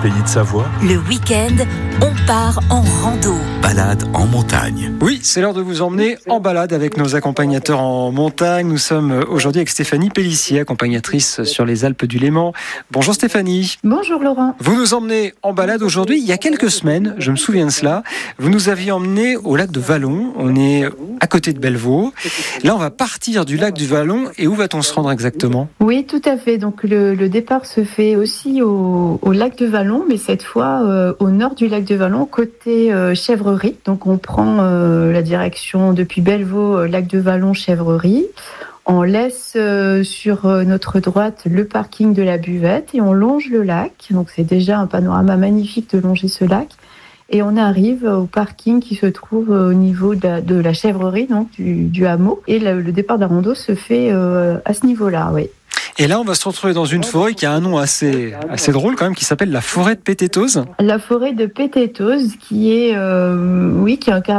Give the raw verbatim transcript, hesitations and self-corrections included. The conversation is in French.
Pays de Savoie. Le week-end, on part en rando. Balade en montagne. Oui, c'est l'heure de vous emmener en balade avec nos accompagnateurs en montagne. Nous sommes aujourd'hui avec Stéphanie Pellissier, accompagnatrice sur les Alpes du Léman. Bonjour Stéphanie. Bonjour Laurent. Vous nous emmenez en balade aujourd'hui. Il y a quelques semaines, je me souviens de cela, vous nous aviez emmenés au lac de Vallon. On est à côté de Bellevaux. Là, on va partir du lac du Vallon. Et où va-t-on se rendre exactement ? Oui, tout à fait. Donc le, le départ se fait aussi au, au lac de Vallon, mais cette fois euh, au nord du lac de Vallon, côté euh, Chèvrerie. Donc on prend euh, la direction depuis Bellevaux, euh, lac de Vallon, Chèvrerie. On laisse euh, sur euh, notre droite le parking de la buvette et on longe le lac. Donc c'est déjà un panorama magnifique de longer ce lac. Et on arrive au parking qui se trouve au niveau de la, de la Chèvrerie, donc du, du hameau. Et le, le départ de la rando se fait euh, à ce niveau-là, oui. Et là, on va se retrouver dans une forêt qui a un nom assez, assez drôle quand même, qui s'appelle la forêt de Pététose. La forêt de Pététose, qui est, euh, oui, qui est un